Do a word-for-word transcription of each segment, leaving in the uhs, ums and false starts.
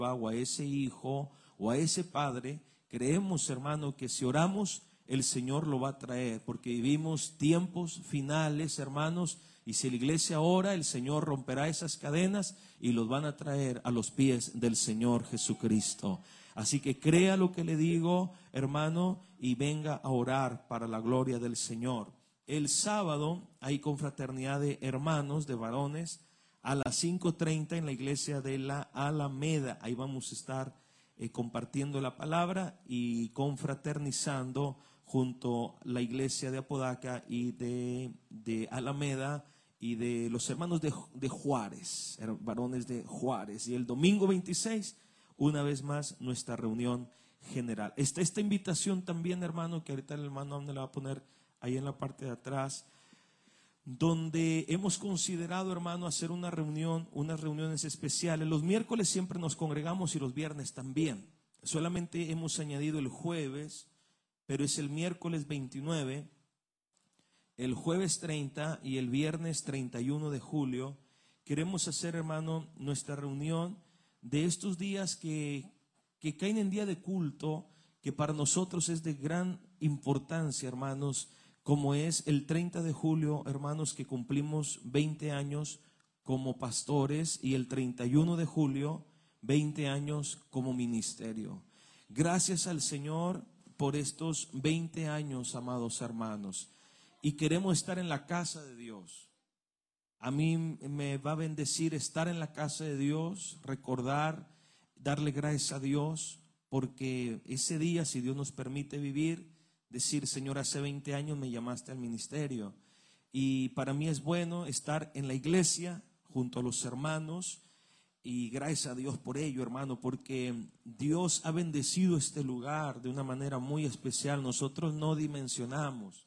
o a ese hijo o a ese padre, creemos, hermano, que si oramos, el Señor lo va a traer, porque vivimos tiempos finales, hermanos, y si la iglesia ora, el Señor romperá esas cadenas y los van a traer a los pies del Señor Jesucristo. Así que crea lo que le digo, hermano, y venga a orar para la gloria del Señor. El sábado hay confraternidad de hermanos, de varones, a las cinco treinta en la iglesia de la Alameda. Ahí vamos a estar eh, compartiendo la palabra y confraternizando junto a la iglesia de Apodaca y de, de Alameda y de los hermanos de, de Juárez, varones de Juárez. Y el domingo veintiséis, una vez más, nuestra reunión general. Está esta invitación también, hermano, que ahorita el hermano Amne la va a poner ahí en la parte de atrás, donde hemos considerado, hermano, hacer una reunión, unas reuniones especiales. Los miércoles siempre nos congregamos y los viernes también. Solamente hemos añadido el jueves, pero es el miércoles veintinueve, el jueves treinta y el viernes treinta y uno de julio. Queremos hacer, hermano, nuestra reunión de estos días que, que caen en día de culto, que para nosotros es de gran importancia, hermanos, como es el treinta de julio, hermanos, que cumplimos veinte años como pastores, y el treinta y uno de julio, veinte años como ministerio. Gracias al Señor por estos veinte años, amados hermanos, y queremos estar en la casa de Dios. A mí me va a bendecir estar en la casa de Dios, recordar, darle gracias a Dios, porque ese día, si Dios nos permite vivir, decir: Señor, hace veinte años me llamaste al ministerio. Y para mí es bueno estar en la iglesia junto a los hermanos, y gracias a Dios por ello, hermano, porque Dios ha bendecido este lugar de una manera muy especial. Nosotros no dimensionamos,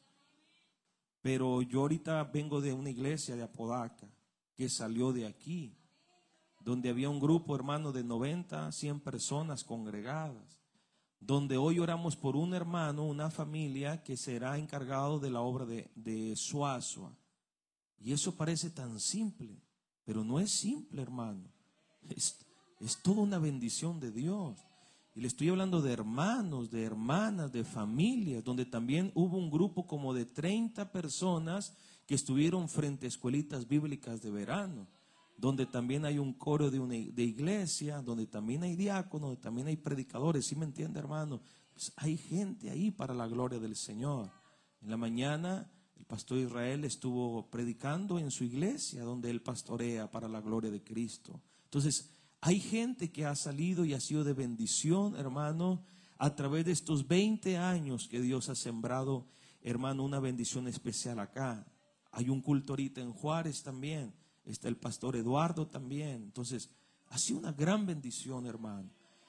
pero yo ahorita vengo de una iglesia de Apodaca que salió de aquí, donde había un grupo, hermano, de noventa, cien personas congregadas, donde hoy oramos por un hermano, una familia que será encargado de la obra de, de Suazua. Y eso parece tan simple, pero no es simple, hermano. Es, es toda una bendición de Dios. Y le estoy hablando de hermanos, de hermanas, de familias, donde también hubo un grupo como de treinta personas que estuvieron frente a escuelitas bíblicas de verano, donde también hay un coro de, una, de iglesia, donde también hay diáconos, donde también hay predicadores. ¿Sí me entiende, hermano? Pues hay gente ahí para la gloria del Señor. En la mañana el pastor Israel estuvo predicando en su iglesia, donde él pastorea para la gloria de Cristo. Entonces, hay gente que ha salido y ha sido de bendición, hermano, a través de estos veinte años que Dios ha sembrado, hermano, una bendición especial acá. Hay un culto ahorita en Juárez también. Está el pastor Eduardo también. Entonces, ha sido una gran bendición, hermano.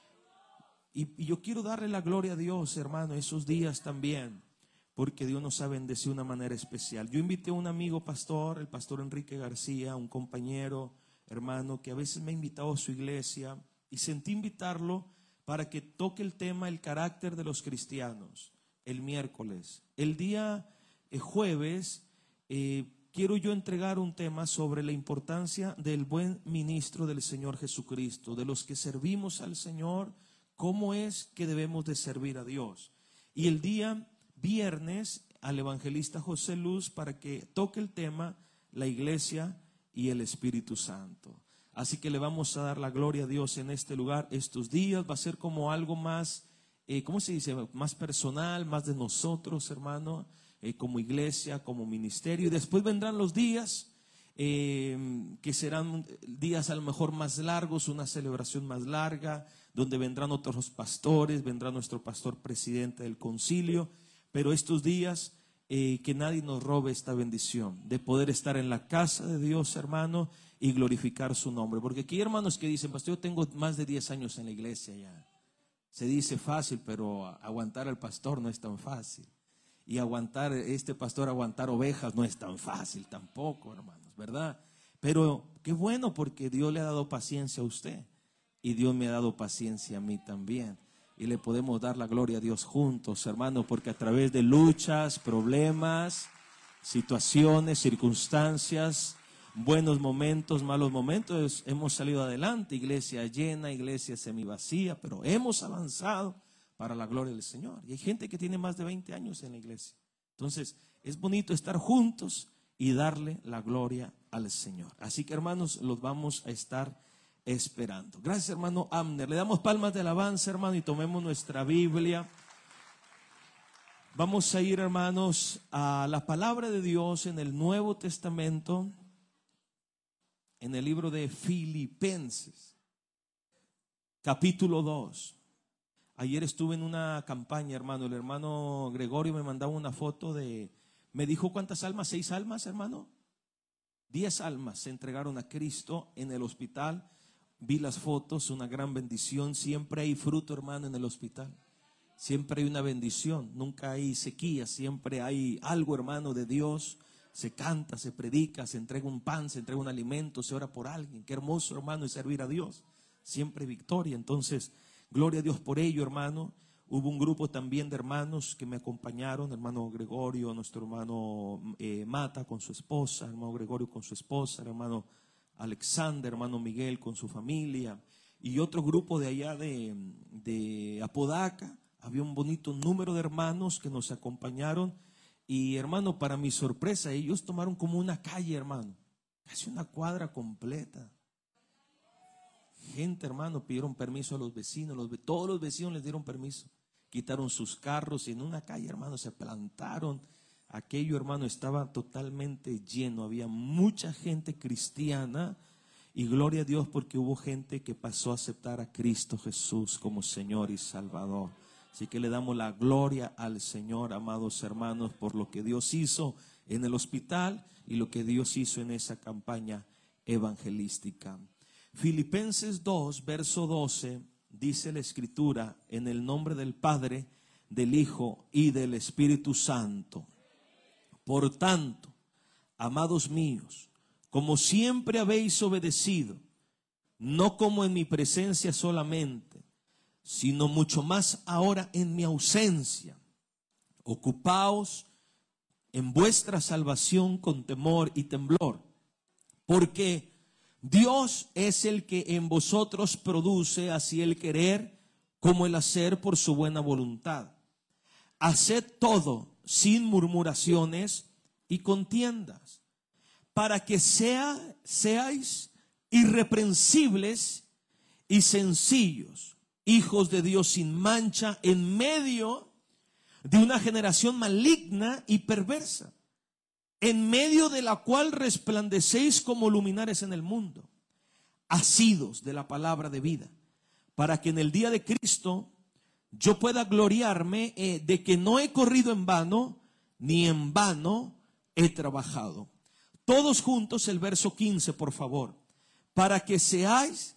Y, y yo quiero darle la gloria a Dios, hermano, esos días también, porque Dios nos ha bendecido de una manera especial. Yo invité a un amigo pastor, el pastor Enrique García, un compañero, hermano, que a veces me ha invitado a su iglesia, y sentí invitarlo para que toque el tema el carácter de los cristianos el miércoles. El día eh, jueves eh, quiero yo entregar un tema sobre la importancia del buen ministro del Señor Jesucristo, de los que servimos al Señor, cómo es que debemos de servir a Dios. Y el día viernes al evangelista José Luz para que toque el tema la iglesia y el Espíritu Santo. Así que le vamos a dar la gloria a Dios en este lugar estos días. Va a ser como algo más, eh, ¿cómo se dice? Más personal, más de nosotros, hermano, eh, como iglesia, como ministerio. Y después vendrán los días eh, que serán días a lo mejor más largos, una celebración más larga, donde vendrán otros pastores, vendrá nuestro pastor presidente del concilio. Pero estos días, Eh, que nadie nos robe esta bendición de poder estar en la casa de Dios, hermano, y glorificar su nombre. Porque aquí hay hermanos que dicen: pastor, yo tengo más de diez años en la iglesia ya. Se dice fácil, pero aguantar al pastor no es tan fácil. Y aguantar, este pastor aguantar ovejas no es tan fácil tampoco, hermanos, ¿verdad? Pero qué bueno, porque Dios le ha dado paciencia a usted y Dios me ha dado paciencia a mí también. Y le podemos dar la gloria a Dios juntos, hermano, porque a través de luchas, problemas, situaciones, circunstancias, buenos momentos, malos momentos, hemos salido adelante, iglesia llena, iglesia semivacía, pero hemos avanzado para la gloria del Señor. Y hay gente que tiene más de veinte años en la iglesia. Entonces, es bonito estar juntos y darle la gloria al Señor. Así que, hermanos, los vamos a estar esperando. Gracias, hermano Amner. Le damos palmas de alabanza, hermano, y tomemos nuestra Biblia. Vamos a ir, hermanos, a la palabra de Dios en el Nuevo Testamento, en el libro de Filipenses, capítulo dos. Ayer estuve en una campaña, hermano. El hermano Gregorio me mandaba una foto de, me dijo cuántas almas, seis almas, hermano. Diez almas se entregaron a Cristo en el hospital. Vi las fotos, una gran bendición. Siempre hay fruto, hermano, en el hospital. Siempre hay una bendición, nunca hay sequía, siempre hay algo, hermano, de Dios. Se canta, se predica, se entrega un pan, se entrega un alimento, se ora por alguien. Qué hermoso, hermano, es servir a Dios. Siempre victoria. Entonces, gloria a Dios por ello, hermano. Hubo un grupo también de hermanos que me acompañaron, hermano Gregorio, nuestro hermano eh, Mata con su esposa, hermano Gregorio con su esposa, hermano Alexander, hermano Miguel con su familia, y otro grupo de allá de, de Apodaca. Había un bonito número de hermanos que nos acompañaron. Y, hermano, para mi sorpresa, ellos tomaron como una calle, hermano, casi una cuadra completa. Gente, hermano, pidieron permiso a los vecinos, los, todos los vecinos les dieron permiso. Quitaron sus carros y en una calle, hermano, se plantaron. Aquello, hermano, estaba totalmente lleno. Había mucha gente cristiana. Y gloria a Dios porque hubo gente que pasó a aceptar a Cristo Jesús como Señor y Salvador. Así que le damos la gloria al Señor, amados hermanos, por lo que Dios hizo en el hospital y lo que Dios hizo en esa campaña evangelística. Filipenses dos, verso doce, dice la Escritura: en el nombre del Padre, del Hijo y del Espíritu Santo. Por tanto, amados míos, como siempre habéis obedecido, no como en mi presencia solamente, sino mucho más ahora en mi ausencia, ocupaos en vuestra salvación con temor y temblor, porque Dios es el que en vosotros produce así el querer como el hacer por su buena voluntad. Haced todo sin murmuraciones y contiendas, para que sea, seáis irreprensibles y sencillos, hijos de Dios sin mancha, en medio de una generación maligna y perversa, en medio de la cual resplandecéis como luminares en el mundo, asidos de la palabra de vida, para que en el día de Cristo yo pueda gloriarme eh, de que no he corrido en vano, ni en vano he trabajado. Todos juntos el verso quince, por favor. Para que seáis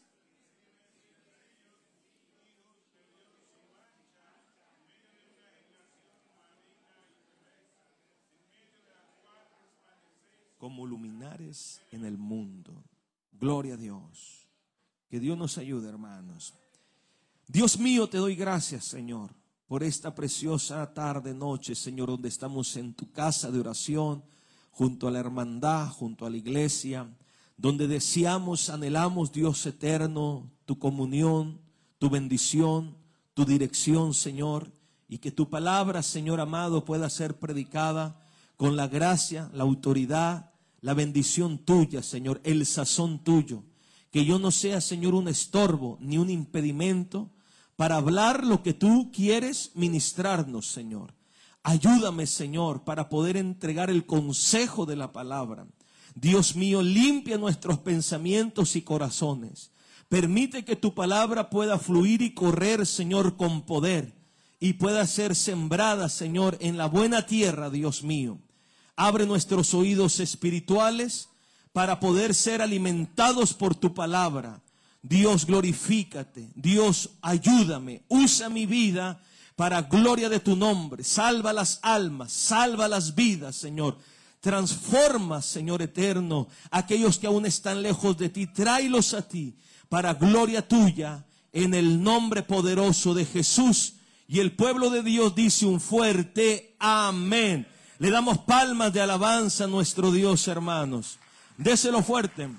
como luminares en el mundo. Gloria a Dios. Que Dios nos ayude, hermanos. Dios mío, te doy gracias, Señor, por esta preciosa tarde, noche, Señor, donde estamos en tu casa de oración, junto a la hermandad, junto a la iglesia, donde deseamos, anhelamos, Dios eterno, tu comunión, tu bendición, tu dirección, Señor, y que tu palabra, Señor amado, pueda ser predicada con la gracia, la autoridad, la bendición tuya, Señor, el sazón tuyo. Que yo no sea, Señor, un estorbo ni un impedimento para hablar lo que tú quieres ministrarnos, Señor. Ayúdame, Señor, para poder entregar el consejo de la palabra. Dios mío, limpia nuestros pensamientos y corazones. Permite que tu palabra pueda fluir y correr, Señor, con poder, y pueda ser sembrada, Señor, en la buena tierra, Dios mío. Abre nuestros oídos espirituales para poder ser alimentados por tu palabra. Dios, glorifícate. Dios, ayúdame. Usa mi vida para gloria de tu nombre. Salva las almas, salva las vidas, Señor. Transforma, Señor eterno, aquellos que aún están lejos de ti. Tráelos a ti para gloria tuya, en el nombre poderoso de Jesús. Y el pueblo de Dios dice un fuerte amén. Le damos palmas de alabanza a nuestro Dios, hermanos. Déselo fuerte.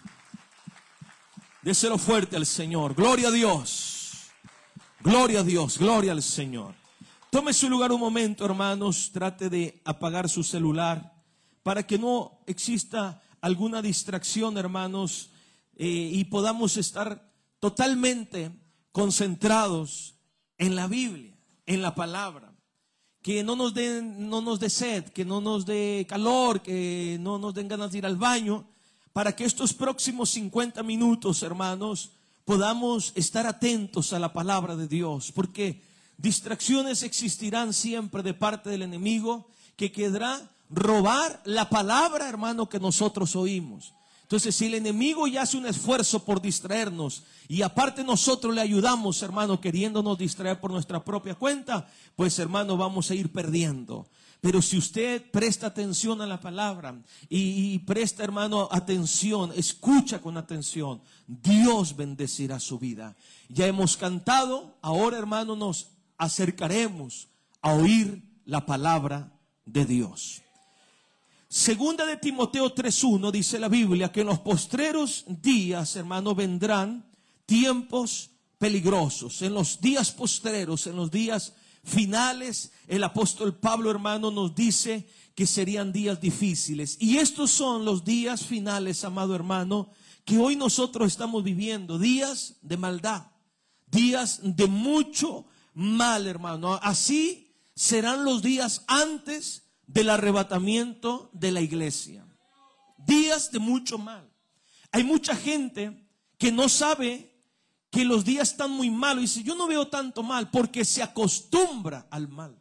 Déselo fuerte al Señor. Gloria a Dios. Gloria a Dios. Gloria al Señor. Tome su lugar un momento, hermanos. Trate de apagar su celular para que no exista alguna distracción, hermanos, eh, y podamos estar totalmente concentrados en la Biblia, en la palabra. Que no nos dé no nos dé sed, que no nos dé calor, que no nos den ganas de ir al baño, para que estos próximos cincuenta minutos, hermanos, podamos estar atentos a la palabra de Dios, porque distracciones existirán siempre de parte del enemigo, que querrá robar la palabra, hermano, que nosotros oímos. Entonces, si el enemigo ya hace un esfuerzo por distraernos y aparte nosotros le ayudamos, hermano, queriéndonos distraer por nuestra propia cuenta, pues, hermano, vamos a ir perdiendo. Pero si usted presta atención a la palabra y, y presta, hermano, atención, escucha con atención, Dios bendecirá su vida. Ya hemos cantado, ahora, hermano, nos acercaremos a oír la palabra de Dios. Segunda de Timoteo tres uno dice la Biblia que en los postreros días, hermano, vendrán tiempos peligrosos. En los días postreros, en los días finales, el apóstol Pablo, hermano, nos dice que serían días difíciles. Y estos son los días finales, amado hermano, que hoy nosotros estamos viviendo. Días de maldad, días de mucho mal, hermano. Así serán los días antes del arrebatamiento de la iglesia. Días de mucho mal. Hay mucha gente que no sabe que los días están muy malos y dice: yo no veo tanto mal, porque se acostumbra al mal.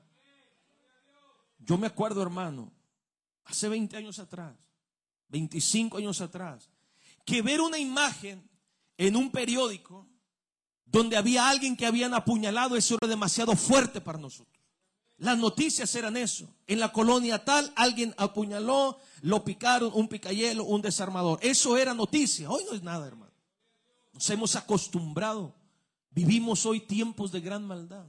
Yo me acuerdo, hermano, hace veinte años atrás, veinticinco años atrás, que ver una imagen en un periódico donde había alguien que habían apuñalado, eso era demasiado fuerte para nosotros. Las noticias eran eso. En la colonia tal, alguien apuñaló, lo picaron, un picayelo, un desarmador. Eso era noticia. Hoy no es nada, hermano. Nos hemos acostumbrado. Vivimos hoy tiempos de gran maldad.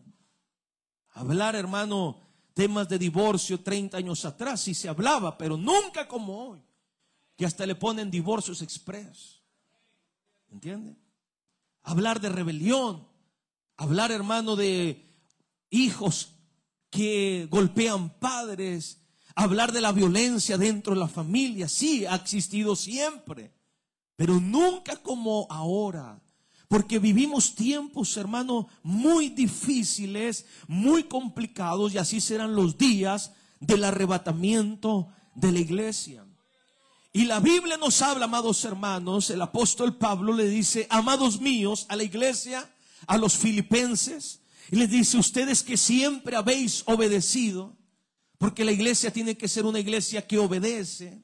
Hablar, hermano, temas de divorcio treinta años atrás, sí se hablaba, pero nunca como hoy, que hasta le ponen divorcios express. ¿Entiende? Hablar de rebelión. Hablar, hermano, de hijos que golpean padres, hablar de la violencia dentro de la familia. Sí, ha existido siempre, pero nunca como ahora, porque vivimos tiempos, hermano, muy difíciles, muy complicados, y así serán los días del arrebatamiento de la iglesia. Y la Biblia nos habla, amados hermanos, el apóstol Pablo le dice: amados míos, a la iglesia, a los filipenses, y les dice: ustedes que siempre habéis obedecido, porque la iglesia tiene que ser una iglesia que obedece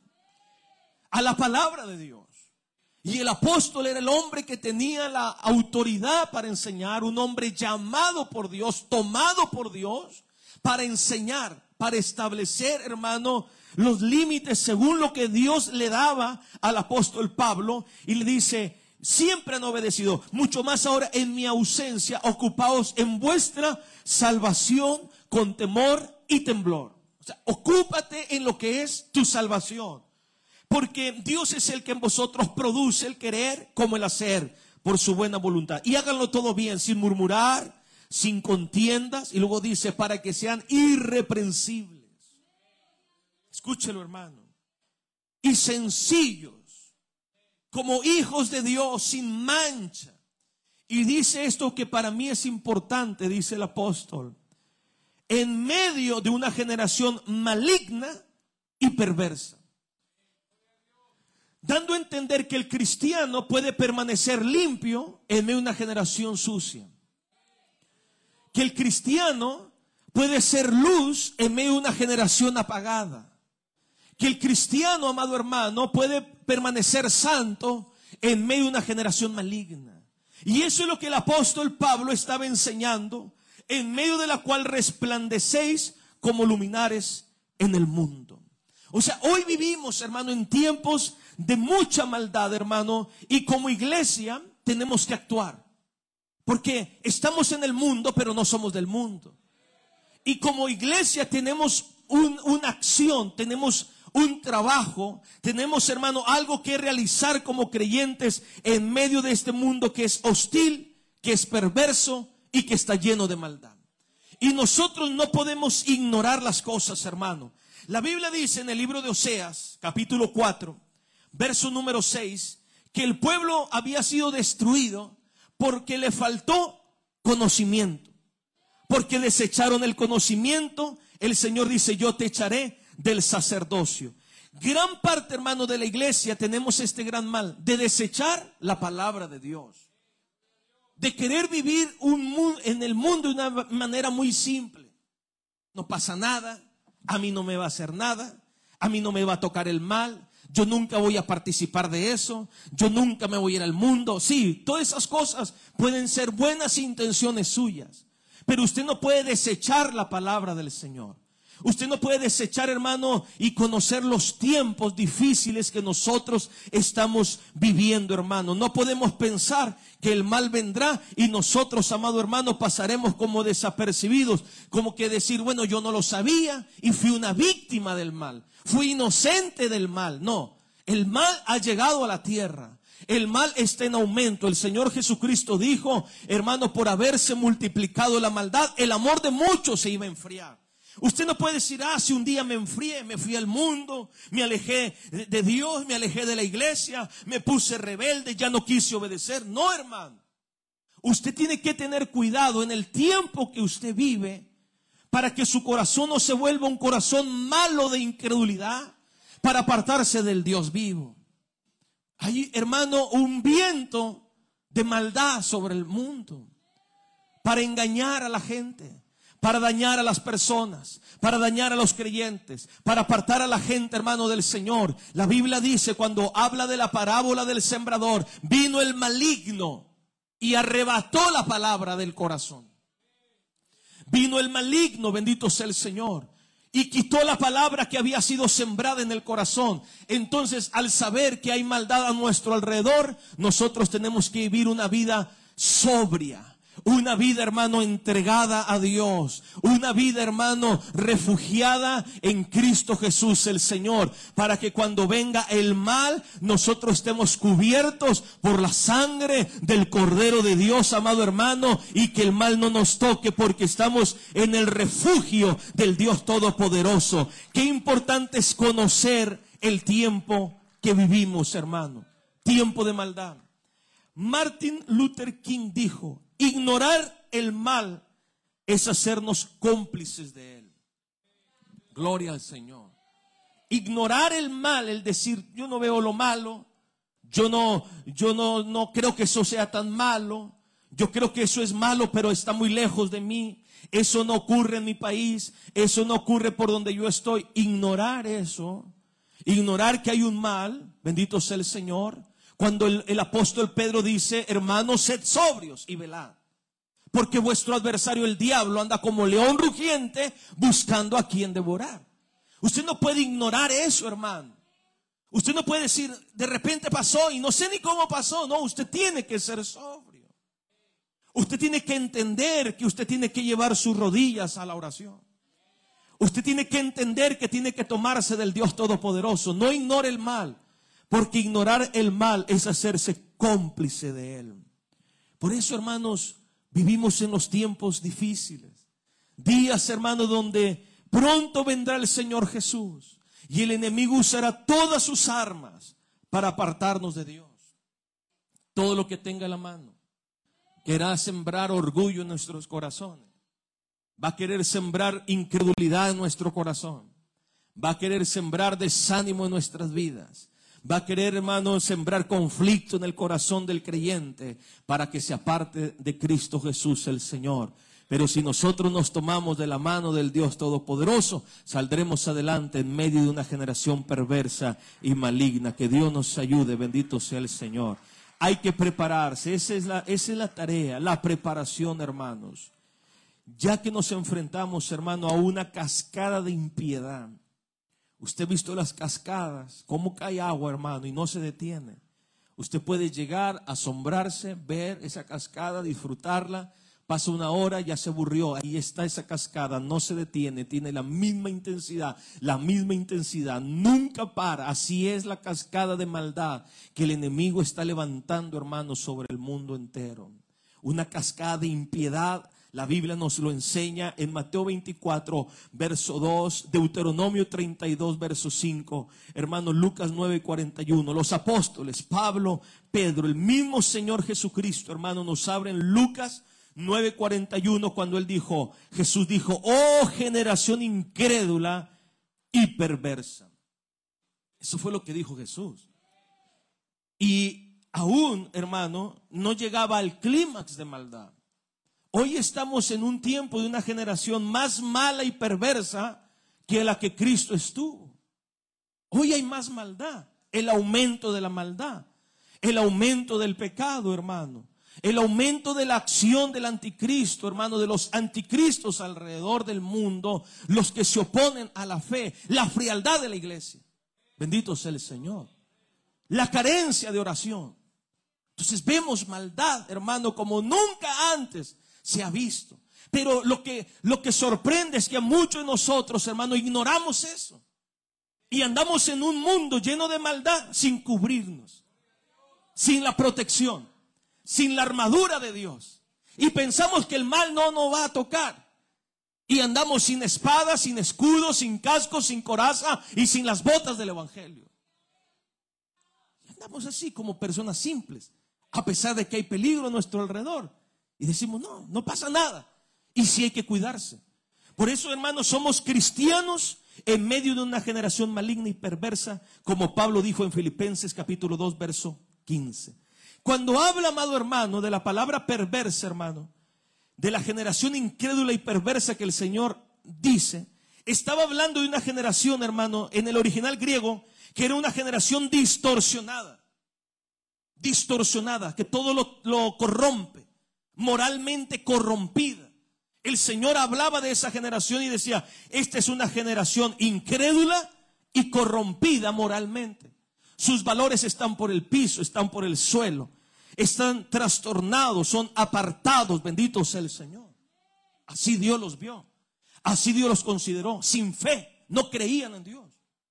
a la palabra de Dios. Y el apóstol era el hombre que tenía la autoridad para enseñar, un hombre llamado por Dios, tomado por Dios para enseñar, para establecer, hermano, los límites según lo que Dios le daba al apóstol Pablo. Y le dice: siempre han obedecido, mucho más ahora en mi ausencia, ocupaos en vuestra salvación con temor y temblor. O sea, ocúpate en lo que es tu salvación, porque Dios es el que en vosotros produce el querer como el hacer por su buena voluntad. Y háganlo todo bien, sin murmurar, sin contiendas. Y luego dice: para que sean irreprensibles. Escúchelo, hermano. Y sencillos, como hijos de Dios, sin mancha. Y dice esto que para mí es importante, dice el apóstol: en medio de una generación maligna y perversa. Dando a entender que el cristiano puede permanecer limpio en medio de una generación sucia. Que el cristiano puede ser luz en medio de una generación apagada. Que el cristiano, amado hermano, puede permanecer santo en medio de una generación maligna. Y eso es lo que el apóstol Pablo estaba enseñando, en medio de la cual resplandecéis como luminares en el mundo. O sea, hoy vivimos, hermano, en tiempos de mucha maldad, hermano, y como iglesia tenemos que actuar, porque estamos en el mundo, pero no somos del mundo. Y como iglesia tenemos un, una acción, tenemos un trabajo, tenemos, hermano, algo que realizar como creyentes en medio de este mundo que es hostil, que es perverso y que está lleno de maldad. Y nosotros no podemos ignorar las cosas, hermano. La Biblia dice en el libro de Oseas, capítulo cuatro, verso número seis, que el pueblo había sido destruido porque le faltó conocimiento. Porque desecharon el conocimiento, el Señor dice, yo te echaré del sacerdocio. Gran parte, hermano, de la iglesia tenemos este gran mal de desechar la palabra de Dios, de querer vivir un, en el mundo de una manera muy simple. No pasa nada, a mí no me va a hacer nada, a mí no me va a tocar el mal, yo nunca voy a participar de eso, yo nunca me voy a ir al mundo. Sí, todas esas cosas pueden ser buenas intenciones suyas, pero usted no puede desechar la palabra del Señor. Usted no puede desechar, hermano, y conocer los tiempos difíciles que nosotros estamos viviendo, hermano. No podemos pensar que el mal vendrá y nosotros, amado hermano, pasaremos como desapercibidos, como que decir, bueno, yo no lo sabía y fui una víctima del mal, fui inocente del mal. No, el mal ha llegado a la tierra. El mal está en aumento. El Señor Jesucristo dijo, hermano, por haberse multiplicado la maldad, el amor de muchos se iba a enfriar. Usted no puede decir, ah, si un día me enfrié, me fui al mundo, me alejé de Dios, me alejé de la iglesia, me puse rebelde, ya no quise obedecer. No, hermano. Usted tiene que tener cuidado en el tiempo que usted vive para que su corazón no se vuelva un corazón malo de incredulidad para apartarse del Dios vivo. Hay, hermano, un viento de maldad sobre el mundo para engañar a la gente, para dañar a las personas, para dañar a los creyentes, para apartar a la gente, hermano, del Señor. La Biblia dice, cuando habla de la parábola del sembrador, vino el maligno y arrebató la palabra del corazón. Vino el maligno, bendito sea el Señor, y quitó la palabra que había sido sembrada en el corazón. Entonces, al saber que hay maldad a nuestro alrededor, nosotros tenemos que vivir una vida sobria. Una vida, hermano, entregada a Dios. Una vida, hermano, refugiada en Cristo Jesús el Señor. Para que cuando venga el mal, nosotros estemos cubiertos por la sangre del Cordero de Dios, amado hermano. Y que el mal no nos toque porque estamos en el refugio del Dios Todopoderoso. Qué importante es conocer el tiempo que vivimos, hermano. Tiempo de maldad. Martin Luther King dijo, ignorar el mal es hacernos cómplices de él. Gloria al Señor. Ignorar el mal, el decir, yo no veo lo malo, yo no, yo no, no creo que eso sea tan malo, yo creo que eso es malo, pero está muy lejos de mí, eso no ocurre en mi país, eso no ocurre por donde yo estoy. Ignorar eso, ignorar que hay un mal, bendito sea el Señor. Cuando el, el apóstol Pedro dice, hermanos, sed sobrios y velad, porque vuestro adversario el diablo anda como león rugiente buscando a quien devorar. Usted no puede ignorar eso, hermano. Usted no puede decir, de repente pasó y no sé ni cómo pasó. No, usted tiene que ser sobrio. Usted tiene que entender que usted tiene que llevar sus rodillas a la oración. Usted tiene que entender que tiene que tomarse del Dios Todopoderoso. No ignore el mal. Porque ignorar el mal es hacerse cómplice de él. Por eso, hermanos, vivimos en los tiempos difíciles. Días, hermanos, donde pronto vendrá el Señor Jesús. Y el enemigo usará todas sus armas para apartarnos de Dios. Todo lo que tenga a la mano. Querrá sembrar orgullo en nuestros corazones. Va a querer sembrar incredulidad en nuestro corazón. Va a querer sembrar desánimo en nuestras vidas. Va a querer, hermano, sembrar conflicto en el corazón del creyente para que se aparte de Cristo Jesús el Señor. Pero si nosotros nos tomamos de la mano del Dios Todopoderoso, saldremos adelante en medio de una generación perversa y maligna. Que Dios nos ayude, bendito sea el Señor. Hay que prepararse, esa es la, esa es la tarea, la preparación, hermanos. Ya que nos enfrentamos, hermano, a una cascada de impiedad. Usted ha visto las cascadas, cómo cae agua, hermano, y no se detiene. Usted puede llegar, asombrarse, ver esa cascada, disfrutarla, Pasa una hora, ya se aburrió, ahí está esa cascada, no se detiene, tiene la misma intensidad, la misma intensidad, nunca para. Así es la cascada de maldad que el enemigo está levantando, hermanos, sobre el mundo entero. Una cascada de impiedad. La Biblia nos lo enseña en Mateo veinticuatro, verso dos, Deuteronomio treinta y dos, verso cinco, hermano, Lucas nueve, cuarenta y uno. Los apóstoles, Pablo, Pedro, el mismo Señor Jesucristo, hermano, nos abre en Lucas nueve, cuarenta y uno, cuando él dijo, Jesús dijo, oh generación incrédula y perversa. Eso fue lo que dijo Jesús. Y aún, hermano, no llegaba al clímax de maldad. Hoy estamos en un tiempo de una generación más mala y perversa que la que Cristo estuvo. Hoy hay más maldad, el aumento de la maldad, el aumento del pecado, hermano, el aumento de la acción del anticristo, hermano, de los anticristos alrededor del mundo, los que se oponen a la fe, la frialdad de la iglesia. Bendito sea el Señor. La carencia de oración. Entonces vemos maldad, hermano, como nunca antes se ha visto. Pero lo que, lo que sorprende es que a muchos de nosotros, hermano, ignoramos eso. Y andamos en un mundo lleno de maldad sin cubrirnos, sin la protección, sin la armadura de Dios. Y pensamos que el mal no nos va a tocar. Y andamos sin espada, sin escudo, sin casco, sin coraza y sin las botas del evangelio. Y andamos así como personas simples, a pesar de que hay peligro a nuestro alrededor. Y decimos, no, no pasa nada. Y sí hay que cuidarse. Por eso, hermanos, somos cristianos en medio de una generación maligna y perversa, como Pablo dijo en Filipenses capítulo dos, verso quince. Cuando habla, amado hermano, de la palabra perversa, hermano, de la generación incrédula y perversa que el Señor dice, estaba hablando de una generación, hermano, en el original griego, que era una generación distorsionada. Distorsionada, que todo lo, lo corrompe. Moralmente corrompida. El Señor hablaba de esa generación y decía, esta es una generación incrédula y corrompida moralmente. Sus valores están por el piso, están por el suelo, están trastornados, son apartados. Bendito sea el Señor. Así Dios los vio, así Dios los consideró. Sin fe, no creían en Dios.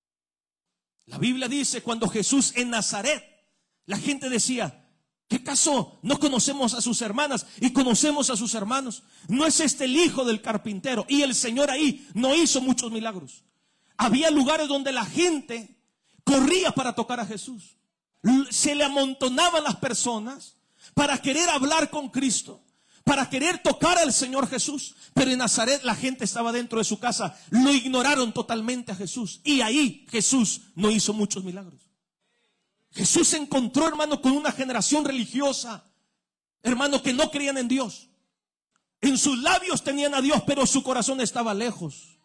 La Biblia dice, cuando Jesús en Nazaret, la gente decía, ¿qué caso? No conocemos a sus hermanas y conocemos a sus hermanos. ¿No es este el hijo del carpintero? Y el Señor ahí no hizo muchos milagros. Había lugares donde la gente corría para tocar a Jesús. Se le amontonaban las personas para querer hablar con Cristo, para querer tocar al Señor Jesús. Pero en Nazaret la gente estaba dentro de su casa. Lo ignoraron totalmente a Jesús. Y ahí Jesús no hizo muchos milagros. Jesús se encontró, hermano, con una generación religiosa, hermano, que no creían en Dios. En sus labios tenían a Dios, pero su corazón estaba lejos.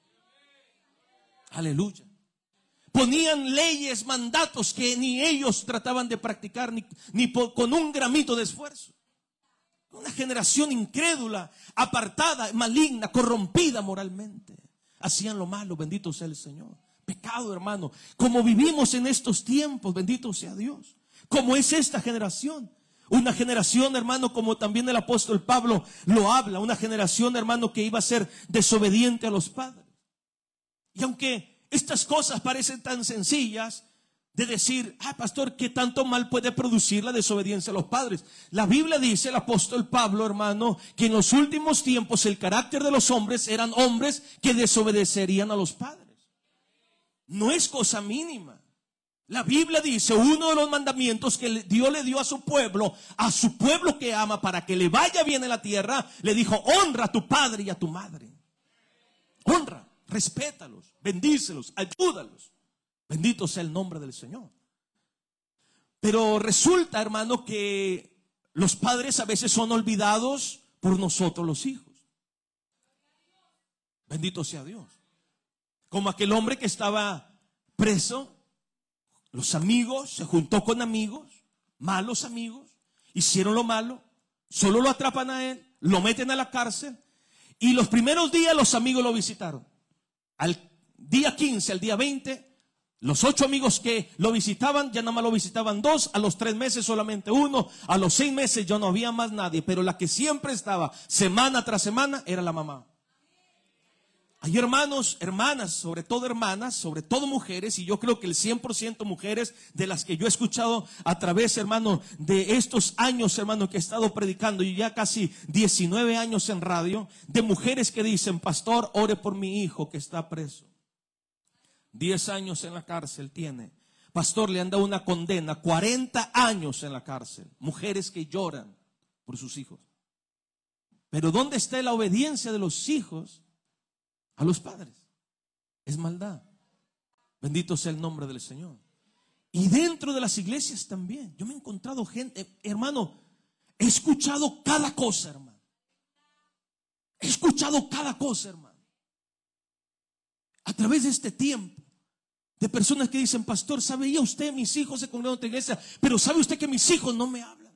Aleluya. Ponían leyes, mandatos que ni ellos trataban de practicar, ni, ni por, con un gramito de esfuerzo. Una generación incrédula, apartada, maligna, corrompida moralmente. Hacían lo malo, bendito sea el Señor. Pecado, hermano, como vivimos en estos tiempos, bendito sea Dios, como es esta generación, una generación, hermano, como también el apóstol Pablo lo habla, una generación, hermano, que iba a ser desobediente a los padres. Y aunque estas cosas parecen tan sencillas de decir, ah, pastor, ¿qué tanto mal puede producir la desobediencia a los padres? La Biblia dice, el apóstol Pablo, hermano, que en los últimos tiempos el carácter de los hombres eran hombres que desobedecerían a los padres. No es cosa mínima. La Biblia dice, uno de los mandamientos que Dios le dio a su pueblo, a su pueblo que ama, para que le vaya bien en la tierra, le dijo, honra a tu padre y a tu madre. Honra, respétalos, bendícelos, ayúdalos. Bendito sea el nombre del Señor. Pero resulta, hermano, que los padres a veces son olvidados por nosotros los hijos. Bendito sea Dios. Como aquel hombre que estaba preso, los amigos, se juntó con amigos, malos amigos, hicieron lo malo, solo lo atrapan a él, lo meten a la cárcel, y los primeros días los amigos lo visitaron. Al día quince, al día veinte, Los ocho amigos que lo visitaban, ya nada más lo visitaban dos, a los tres meses solamente uno, a los seis meses ya no había más nadie, pero la que siempre estaba semana tras semana era la mamá. Hay hermanos, hermanas, sobre todo hermanas, sobre todo mujeres, y yo creo que el cien por ciento mujeres de las que yo he escuchado a través, hermano, de estos años, hermano, que he estado predicando, y ya casi diecinueve años en radio, de mujeres que dicen: pastor, ore por mi hijo que está preso. diez años en la cárcel tiene. Pastor, le han dado una condena, cuarenta años en la cárcel. Mujeres que lloran por sus hijos. Pero ¿dónde está la obediencia de los hijos a los padres? Es maldad. Bendito sea el nombre del Señor. Y dentro de las iglesias también. Yo me he encontrado gente, hermano, he escuchado cada cosa, hermano. He escuchado cada cosa, hermano. A través de este tiempo, de personas que dicen: pastor, ¿sabía usted? Mis hijos se congregan en otra iglesia, pero ¿sabe usted que mis hijos no me hablan?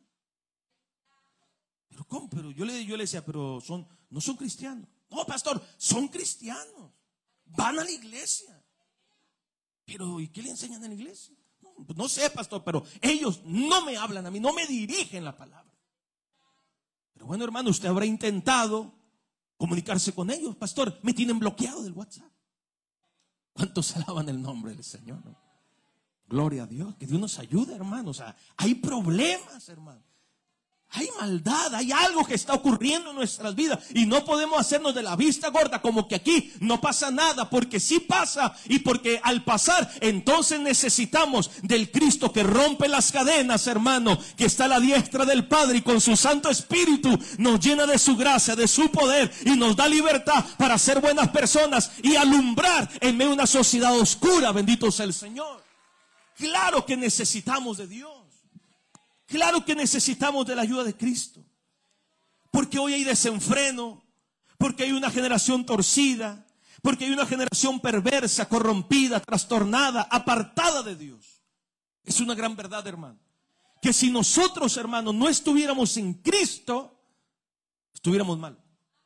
Pero ¿cómo? Pero yo le, yo le decía: pero son, no son cristianos. No, pastor, son cristianos, van a la iglesia. Pero ¿y qué le enseñan en la iglesia? No, pues no sé, pastor, pero ellos no me hablan a mí, no me dirigen la palabra. Pero bueno, hermano, usted habrá intentado comunicarse con ellos. Pastor, me tienen bloqueado del WhatsApp. ¿Cuántos alaban el nombre del Señor? ¿No? Gloria a Dios, que Dios nos ayude, hermanos. O sea, hay problemas, hermano. Hay maldad, hay algo que está ocurriendo en nuestras vidas y no podemos hacernos de la vista gorda como que aquí no pasa nada, porque sí pasa, y porque al pasar entonces necesitamos del Cristo que rompe las cadenas, hermano, que está a la diestra del Padre y con su Santo Espíritu nos llena de su gracia, de su poder y nos da libertad para ser buenas personas y alumbrar en medio de una sociedad oscura. Bendito sea el Señor. Claro que necesitamos de Dios. Claro que necesitamos de la ayuda de Cristo. Porque hoy hay desenfreno, porque hay una generación torcida, porque hay una generación perversa, corrompida, trastornada, apartada de Dios. Es una gran verdad, hermano. Que si nosotros, hermanos, no estuviéramos en Cristo, estuviéramos mal.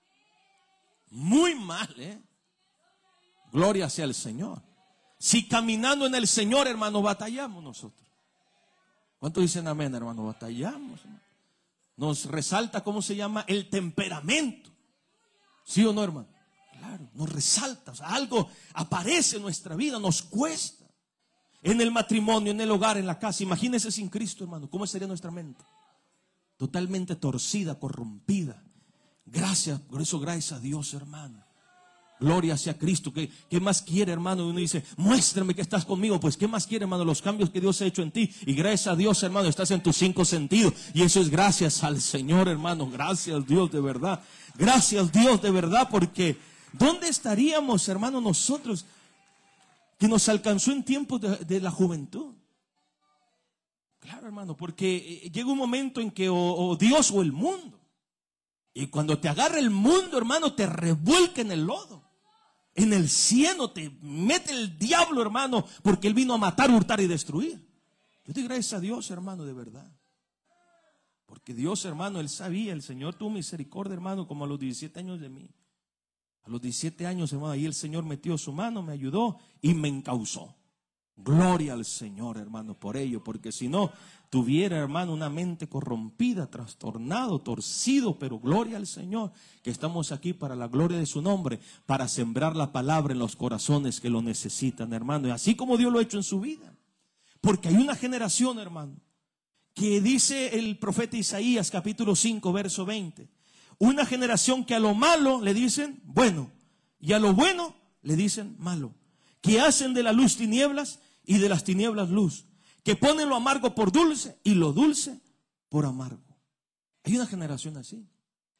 Muy mal, ¿eh? Gloria sea al Señor. Si caminando en el Señor, hermano, batallamos nosotros. ¿Cuántos dicen amén, hermano? Batallamos, hermano. Nos resalta, ¿cómo se llama? El temperamento. ¿Sí o no, hermano? Claro, nos resalta. O sea, algo aparece en nuestra vida, nos cuesta. En el matrimonio, en el hogar, en la casa. Imagínense sin Cristo, hermano. ¿Cómo sería nuestra mente? Totalmente torcida, corrompida. Gracias, por eso gracias a Dios, hermano. Gloria sea Cristo. ¿Qué, qué más quiere, hermano? Y uno dice: muéstrame que estás conmigo. Pues ¿qué más quiere, hermano? Los cambios que Dios ha hecho en ti. Y gracias a Dios, hermano, estás en tus cinco sentidos. Y eso es gracias al Señor, hermano. Gracias Dios de verdad. Gracias Dios de verdad. Porque ¿dónde estaríamos, hermano, nosotros que nos alcanzó en tiempos de, de la juventud? Claro, hermano, porque llega un momento en que o, o Dios o el mundo. Y cuando te agarra el mundo, hermano, te revuelca en el lodo. En el cielo te mete el diablo, hermano, porque él vino a matar, hurtar y destruir. Yo te gracias a Dios, hermano, de verdad. Porque Dios, hermano, él sabía, el Señor tuvo misericordia, hermano, como a los diecisiete años de mí. A los diecisiete años, hermano, ahí el Señor metió su mano, me ayudó y me encauzó. Gloria al Señor, hermano, por ello, porque si no tuviera, hermano, una mente corrompida, trastornado, torcido, pero gloria al Señor, que estamos aquí para la gloria de su nombre, para sembrar la palabra en los corazones que lo necesitan, hermano, y así como Dios lo ha hecho en su vida. Porque hay una generación, hermano, que dice el profeta Isaías, capítulo cinco, verso veinte, una generación que a lo malo le dicen bueno, y a lo bueno le dicen malo, que hacen de la luz tinieblas y de las tinieblas luz, que ponen lo amargo por dulce y lo dulce por amargo. Hay una generación así.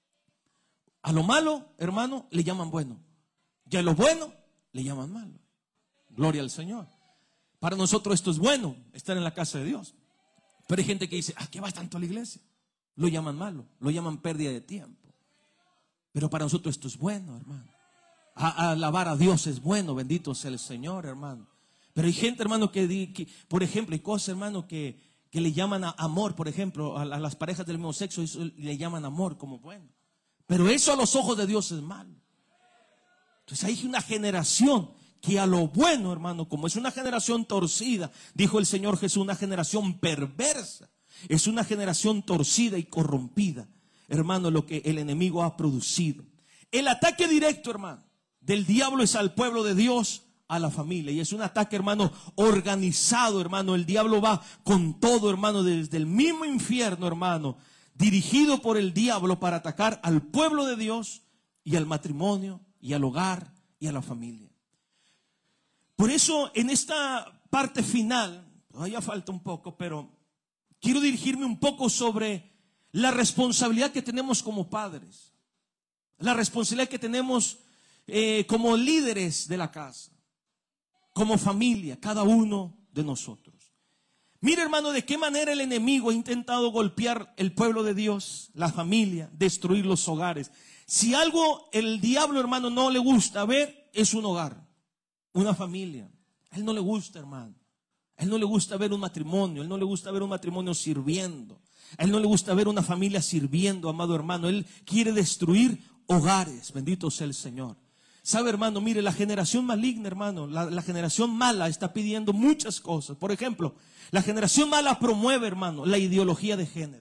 A lo malo, hermano, le llaman bueno, y a lo bueno le llaman malo. Gloria al Señor. Para nosotros esto es bueno, estar en la casa de Dios. Pero hay gente que dice: ¿a qué vas tanto a la iglesia? Lo llaman malo, lo llaman pérdida de tiempo. Pero para nosotros esto es bueno, hermano. A, a alabar a Dios es bueno, bendito sea el Señor, hermano. Pero hay gente, hermano, que, que por ejemplo, hay cosas, hermano, que, que le llaman a amor, por ejemplo, a, a las parejas del mismo sexo, eso le llaman amor como bueno. Pero eso a los ojos de Dios es malo. Entonces hay una generación que a lo bueno, hermano, como es una generación torcida, dijo el Señor Jesús, una generación perversa, es una generación torcida y corrompida, hermano, lo que el enemigo ha producido. El ataque directo, hermano, del diablo es al pueblo de Dios, a la familia, y es un ataque, hermano, organizado, hermano. El diablo va con todo, hermano, desde el mismo infierno, hermano, dirigido por el diablo para atacar al pueblo de Dios y al matrimonio y al hogar y a la familia. Por eso en esta parte final, todavía falta un poco, pero quiero dirigirme un poco sobre la responsabilidad que tenemos como padres, la responsabilidad que tenemos eh, como líderes de la casa, como familia, cada uno de nosotros. Mira, hermano, de qué manera el enemigo ha intentado golpear el pueblo de Dios, la familia, destruir los hogares. Si algo el diablo, hermano, no le gusta ver, es un hogar, una familia. A él no le gusta, hermano. A él no le gusta ver un matrimonio. A él no le gusta ver un matrimonio sirviendo. A él no le gusta ver una familia sirviendo, amado hermano. Él quiere destruir hogares. Bendito sea el Señor. Sabe, hermano, mire, la generación maligna, hermano, la, la generación mala está pidiendo muchas cosas. Por ejemplo, la generación mala promueve, hermano, la ideología de género.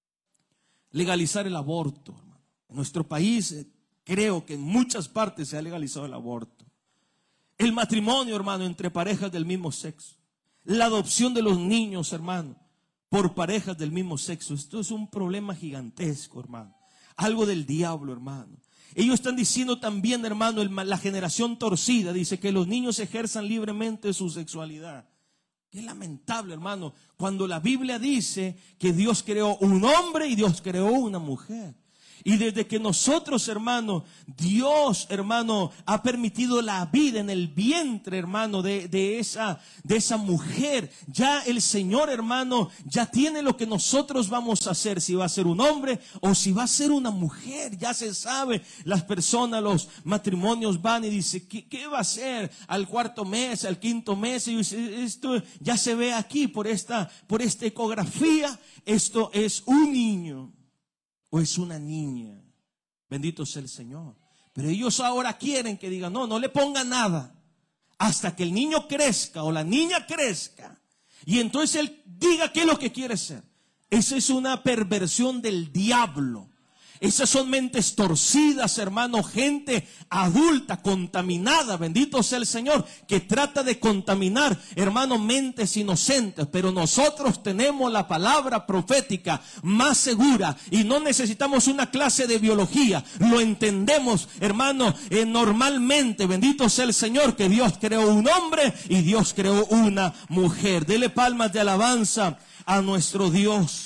Legalizar el aborto, hermano. En nuestro país, eh, creo que en muchas partes se ha legalizado el aborto. El matrimonio, hermano, entre parejas del mismo sexo. La adopción de los niños, hermano, por parejas del mismo sexo. Esto es un problema gigantesco, hermano. Algo del diablo, hermano. Ellos están diciendo también, hermano, el, la generación torcida dice que los niños ejerzan libremente su sexualidad. Qué lamentable, hermano, cuando la Biblia dice que Dios creó un hombre y Dios creó una mujer. Y desde que nosotros, hermano, Dios, hermano, ha permitido la vida en el vientre, hermano, de, de, esa, de esa mujer, ya el Señor, hermano, ya tiene lo que nosotros vamos a hacer, si va a ser un hombre o si va a ser una mujer, ya se sabe. Las personas, los matrimonios van y dicen, ¿qué, qué va a ser al cuarto mes, al quinto mes? Y dice, esto ya se ve aquí por esta, por esta ecografía, esto es un niño. O es una niña. Bendito sea el Señor. Pero ellos ahora quieren que digan, no, no le ponga nada. Hasta que el niño crezca o la niña crezca. Y entonces él diga qué es lo que quiere ser. Esa es una perversión del diablo. Esas son mentes torcidas, hermano, gente adulta, contaminada, bendito sea el Señor, que trata de contaminar, hermano, mentes inocentes. Pero nosotros tenemos la palabra profética más segura y no necesitamos una clase de biología. Lo entendemos, hermano, eh, normalmente, bendito sea el Señor, que Dios creó un hombre y Dios creó una mujer. Dele palmas de alabanza a nuestro Dios.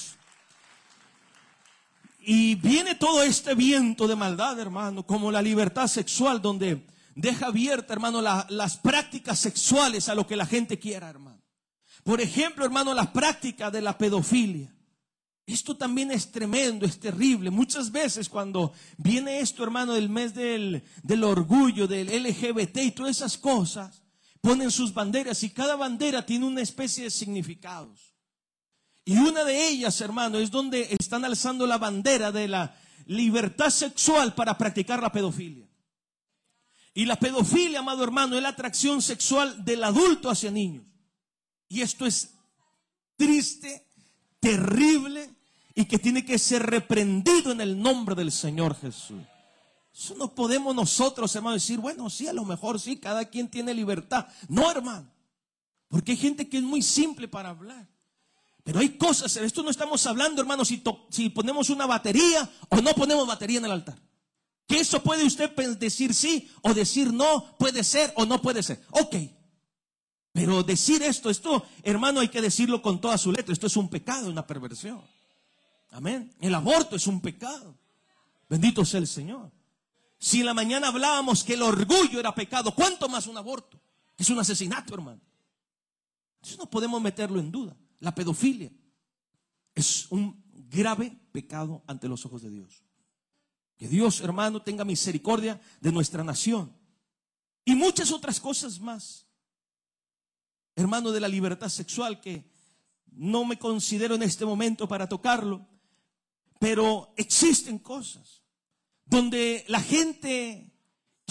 Y viene todo este viento de maldad, hermano, como la libertad sexual, donde deja abierta, hermano, la, las prácticas sexuales a lo que la gente quiera, hermano. Por ejemplo, hermano, la práctica de la pedofilia. Esto también es tremendo, es terrible. Muchas veces cuando viene esto, hermano, del mes del, del orgullo, del L G B T y todas esas cosas, ponen sus banderas y cada bandera tiene una especie de significados. Y una de ellas, hermano, es donde están alzando la bandera de la libertad sexual para practicar la pedofilia. Y la pedofilia, amado hermano, es la atracción sexual del adulto hacia niños. Y esto es triste, terrible y que tiene que ser reprendido en el nombre del Señor Jesús. Eso no podemos nosotros, hermano, decir, bueno, sí, a lo mejor sí, cada quien tiene libertad. No, hermano, porque hay gente que es muy simple para hablar. Pero hay cosas, esto no estamos hablando, hermano, si, to, si ponemos una batería o no ponemos batería en el altar. Que eso puede usted decir sí o decir no, puede ser o no puede ser. Ok. Pero decir esto, esto, hermano, hay que decirlo con toda su letra. Esto es un pecado, una perversión. Amén. El aborto es un pecado. Bendito sea el Señor. Si en la mañana hablábamos que el orgullo era pecado, ¿cuánto más un aborto? Es un asesinato, hermano. Eso no podemos meterlo en duda. La pedofilia es un grave pecado ante los ojos de Dios. Que Dios, hermano, tenga misericordia de nuestra nación. Y muchas otras cosas más. Hermano, de la libertad sexual, que no me considero en este momento para tocarlo. Pero existen cosas donde la gente